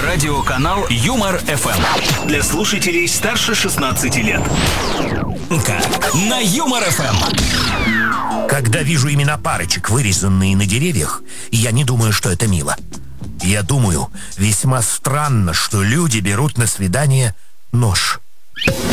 Радиоканал Юмор ФМ. Для слушателей старше 16 лет. На Юмор ФМ. Когда вижу имена парочек, вырезанные на деревьях, я не думаю, что это мило. Я думаю, весьма странно, что люди берут на свидание нож.